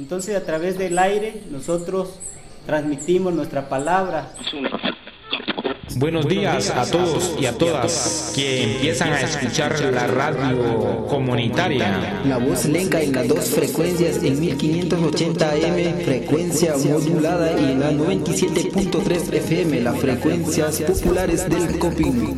Entonces a través del aire nosotros transmitimos nuestra palabra. Buenos días a todos y a todas que empiezan a escuchar la radio comunitaria. La voz lenca en las dos frecuencias, en 1580 AM, frecuencia modulada, y en la 97.3 FM, las frecuencias populares del Coping.